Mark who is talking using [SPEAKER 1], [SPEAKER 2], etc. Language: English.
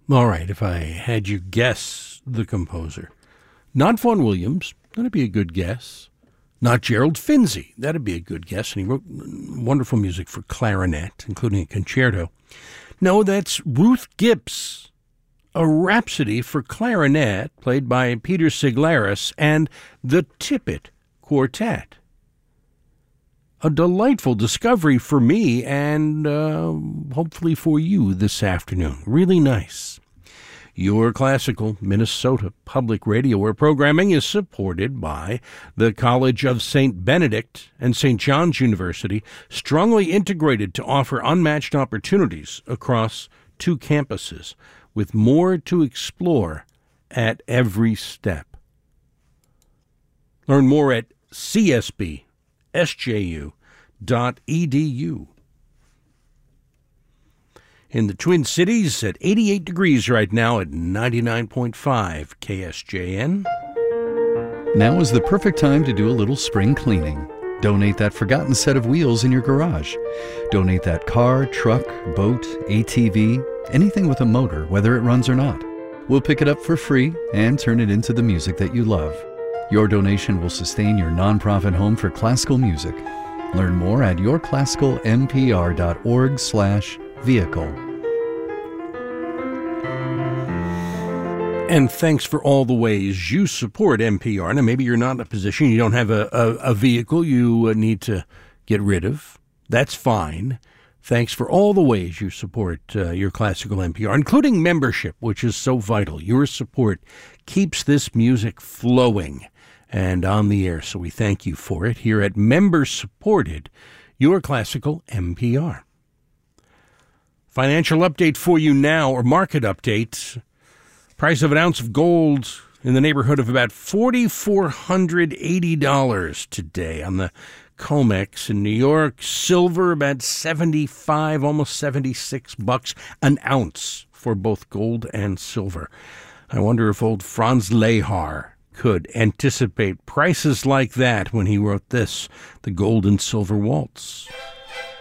[SPEAKER 1] All right, if I had you guess the composer. Not Vaughan Williams, that'd be a good guess. Not Gerald Finzi, that'd be a good guess. And he wrote wonderful music for clarinet, including a concerto. No, that's Ruth Gibbs, a Rhapsody for clarinet, played by Peter Siglaris, and the Tippett Quartet. A delightful discovery for me and hopefully for you this afternoon. Really nice. Your Classical Minnesota Public Radio, where programming is supported by the College of St. Benedict and St. John's University, strongly integrated to offer unmatched opportunities across two campuses, with more to explore at every step. Learn more at csbsju.edu. In the Twin Cities at 88 degrees right now at 99.5 KSJN.
[SPEAKER 2] Now is the perfect time to do a little spring cleaning. Donate that forgotten set of wheels in your garage. Donate that car, truck, boat, ATV, anything with a motor, whether it runs or not. We'll pick it up for free and turn it into the music that you love. Your donation will sustain your nonprofit home for classical music. Learn more at yourclassicalmpr.org/vehicle.
[SPEAKER 1] And thanks for all the ways you support NPR. Now, maybe you're not in a position, you don't have a vehicle you need to get rid of. That's fine. Thanks for all the ways you support your classical NPR, including membership, which is so vital. Your support keeps this music flowing and on the air, so we thank you for it here at member-supported Your Classical NPR. Financial update for you now, or market update. Price of an ounce of gold in the neighborhood of about $4,480 today on the COMEX in New York. Silver about 75, almost $76 an ounce for both gold and silver. I wonder if old Franz Lehar could anticipate prices like that when he wrote this, The Gold and Silver Waltz.